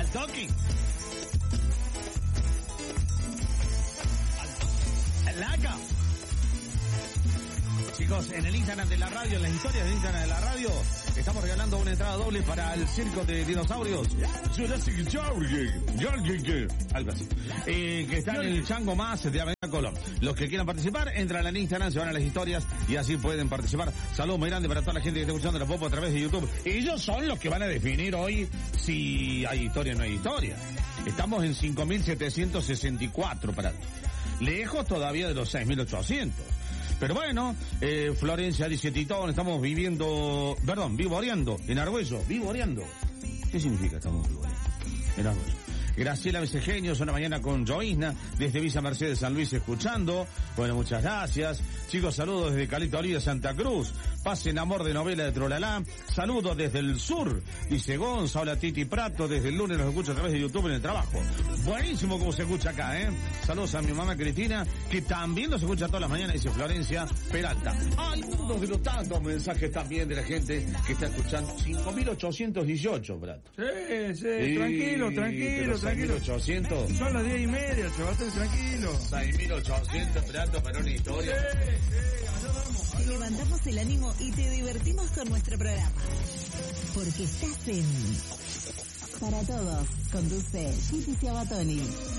Al toque. Laca. Chicos, en el Instagram de la radio, en las historias del Instagram de la radio, estamos regalando una entrada doble para el circo de dinosaurios. Jurassic Park. Algo así. Que está en el Chango Más de Avenida Colón. Los que quieran participar, entran al Instagram, se van a las historias y así pueden participar. Saludos muy grande para toda la gente que está escuchando la Popo a través de YouTube. Ellos son los que van a definir hoy si hay historia o no hay historia. Estamos en 5.764 para lejos todavía de los 6.800. Pero bueno, Florencia dice Titón, estamos vivoreando en Argüello, vivoreando. ¿Qué significa estamos vivoreando? En Argüello. Graciela Mesegenios, una mañana con Joisna, desde Villa Mercedes San Luis escuchando. Bueno, muchas gracias. Chicos, saludos desde Caleta Olivia, Santa Cruz. Pasen amor de novela de Trolalá. Saludos desde el sur, dice Gonza. Hola Titi Prato, desde el lunes nos escucha a través de YouTube en el trabajo. Buenísimo como se escucha acá, Saludos a mi mamá Cristina, que también nos escucha todas las mañanas, dice Florencia Peralta. Hay unos de los tantos mensajes también de la gente que está escuchando. 5.818, Prato. Sí, tranquilo. 6.800. Son las 10:30, chavales, tranquilo. 6.800, Prato, para una historia. Te levantamos el ánimo y te divertimos con nuestro programa. Porque estás en Para Todos, conduce Gigi Ciabatoni.